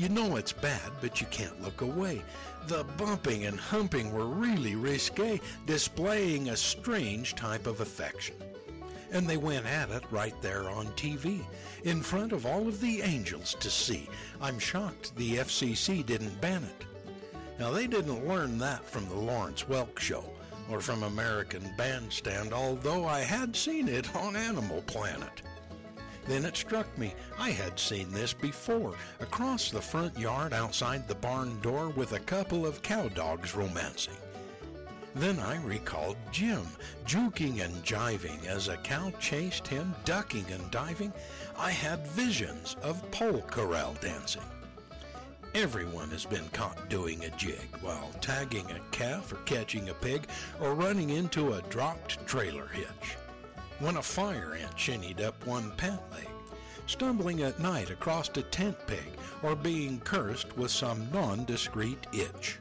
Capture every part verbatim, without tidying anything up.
You know it's bad, but you can't look away. The bumping and humping were really risque, displaying a strange type of affection. And they went at it right there on T V, in front of all of the angels to see. I'm shocked the F C C didn't ban it. Now, they didn't learn that from the Lawrence Welk Show or from American Bandstand, although I had seen it on Animal Planet. Then it struck me, I had seen this before, across the front yard outside the barn door with a couple of cow dogs romancing. Then I recalled Jim, juking and jiving as a cow chased him, ducking and diving. I had visions of pole corral dancing. Everyone has been caught doing a jig while tagging a calf or catching a pig or running into a dropped trailer hitch. When a fire ant shinnied up one pant leg, stumbling at night across a tent peg, or being cursed with some non-discreet itch.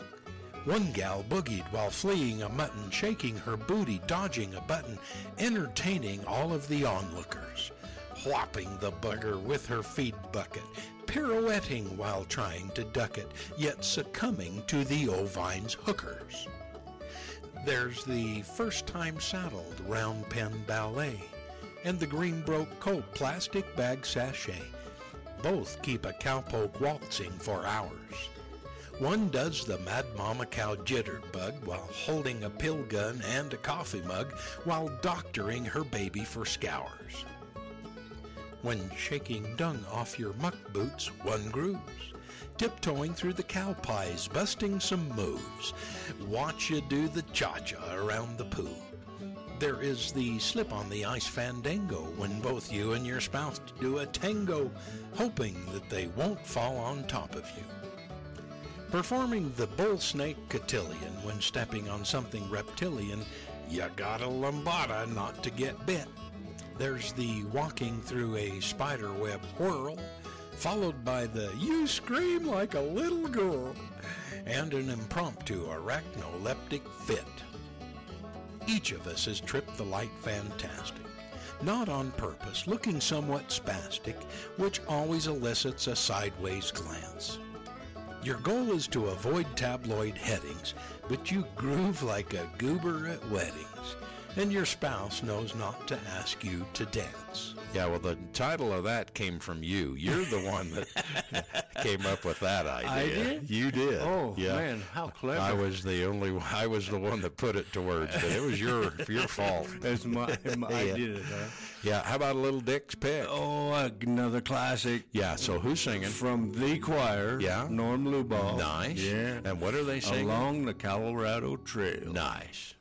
One gal boogied while fleeing a mutton, shaking her booty, dodging a button, entertaining all of the onlookers, whopping the bugger with her feed bucket, pirouetting while trying to duck it, yet succumbing to the Ovine's hookers. There's the first-time saddled round pen ballet, and the Greenbroke Colt plastic bag sachet. Both keep a cowpoke waltzing for hours. One does the Mad Mama Cow jitterbug while holding a pill gun and a coffee mug while doctoring her baby for scours. When shaking dung off your muck boots, one grooves, tiptoeing through the cow pies, busting some moves. Watch you do the cha-cha around the poo. There is the slip on the ice fandango when both you and your spouse do a tango, hoping that they won't fall on top of you. Performing the bull snake cotillion when stepping on something reptilian, you got a lambada not to get bit. There's the walking through a spiderweb whirl, followed by the you scream like a little girl, and an impromptu arachnoleptic fit. Each of us has tripped the light fantastic, not on purpose, looking somewhat spastic, which always elicits a sideways glance. Your goal is to avoid tabloid headings, but you groove like a goober at weddings, and your spouse knows not to ask you to dance. Yeah, well, the title of that came from you. You're the one that came up with that idea. I did? You did. Oh, yeah. man, how clever. I was the only I was the one that put it to words, but it was your your fault. That's my, my Yeah. I did it, huh? Yeah, how about a Little Dick's Pick? Oh, another classic. Yeah, so who's singing? From the choir. Yeah. Norm Luboff. Nice. Yeah. And what are they singing? Along the Colorado Trail. Nice.